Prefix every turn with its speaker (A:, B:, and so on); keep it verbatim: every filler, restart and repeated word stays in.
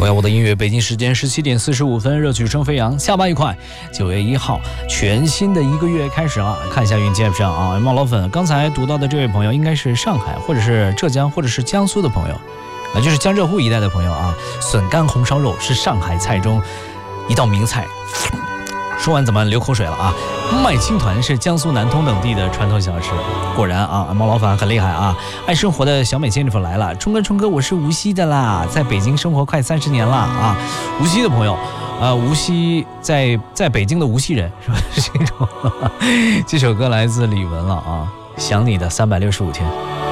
A: 我要我的音乐，北京时间十七点四十五分，热曲声飞扬，下巴一块。九月一号，全新的一个月开始了。看一下云接上啊，猫老粉，刚才读到的这位朋友应该是上海，或者是浙江，或者是江苏的朋友，啊，就是江浙沪一带的朋友啊。笋干红烧肉是上海菜中一道名菜。说完怎么流口水了啊？麦青团是江苏南通等地的传统小吃。果然啊，猫老板很厉害啊！爱生活的小美仙女粉来了，冲哥冲哥，我是无锡的啦，在北京生活快三十年了啊！无锡的朋友，呃，无锡在在北京的无锡人是吧？是这种。这首歌来自李玟了啊，想你的三百六十五天。